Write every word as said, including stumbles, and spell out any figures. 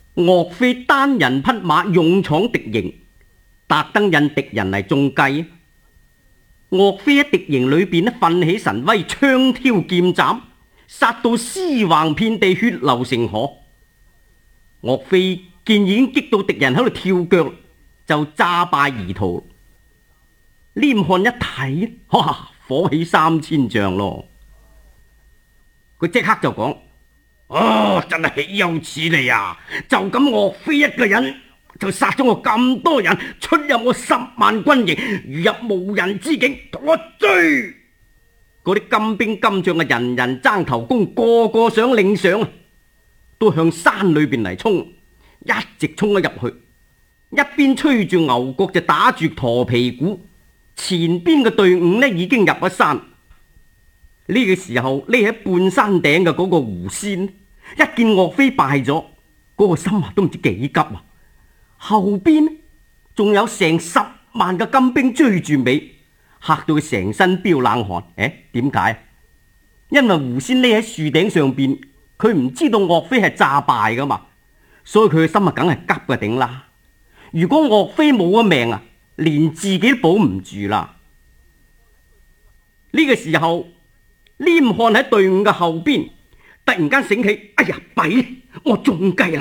岳飛單人匹馬勇闖敵營，特登引敵人嚟中計。岳飛喺敵營裏邊咧奮起神威，槍挑劍斬，殺到屍橫遍地，血流成河。岳飛見已經激到敵人喺度跳腳，就詐敗而逃。黏漢一睇，哇，火起三千丈咯！佢即刻就講：哦，真係豈有此理啊！就咁岳飛一個人就殺咗我咁多人，出入我十萬軍營，如入無人之境，同我追！嗰啲金兵金將嘅人人爭頭功，個個想領賞，都向山裏邊嚟衝，一直衝咗入去，一邊吹住牛角就打住駝皮鼓。前邊嘅隊伍呢已經入咗山。呢個時候匿喺半山頂嘅嗰個胡仙，一見岳飛敗咗，嗰個心啊都唔知幾急啊！後邊仲有成十萬嘅金兵追住尾，嚇到佢成身飆冷汗。誒，點解？因為胡仙匿喺樹頂上邊，佢唔知道岳飛係詐敗噶嘛，所以佢嘅心啊梗係急嘅頂啦。如果岳飛冇咗命啊，連自己都保唔住啦！呢個時候，黏漢喺隊伍嘅後邊，突然間醒起，哎呀，弊！我中計啦！